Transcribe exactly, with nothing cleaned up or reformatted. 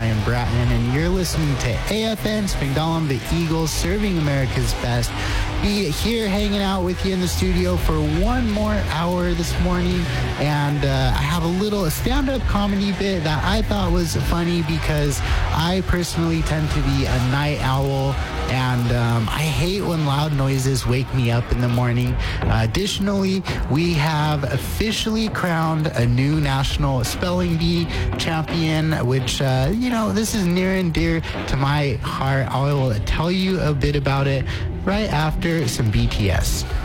Ryan Bratton, and you're listening to A F N Spangdahlem, the Eagles, serving America's best. Be here hanging out with you in the studio for one more hour this morning, and uh, I have a little a stand-up comedy bit that I thought was funny because I personally tend to be a night owl, and um, I hate when loud noises wake me up in the morning. Uh, additionally, we have officially crowned a new national spelling bee champion, which, uh, you know, this is near and dear to my heart. I will tell you a bit about it right after some B T S.